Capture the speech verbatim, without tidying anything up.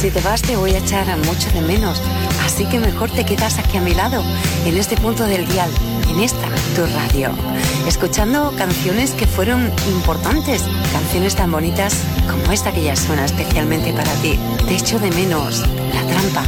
Si te vas te voy a echar a mucho de menos, así que mejor te quedas aquí a mi lado, en este punto del dial, en esta, tu radio, escuchando canciones que fueron importantes, canciones tan bonitas como esta que ya suena especialmente para ti. Te echo de menos, La Trampa.